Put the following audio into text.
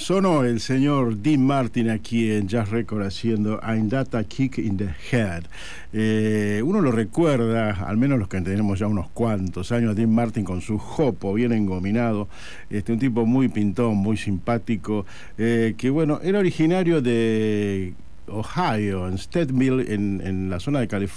Sonó el señor Dean Martin aquí en Jazz Record haciendo I'm That a Kick in the Head. Uno lo recuerda, al menos los que tenemos ya unos cuantos años, a Dean Martin con su jopo bien engominado, un tipo muy pintón, muy simpático, que bueno, era originario de Ohio, en Stedville, en la zona de California.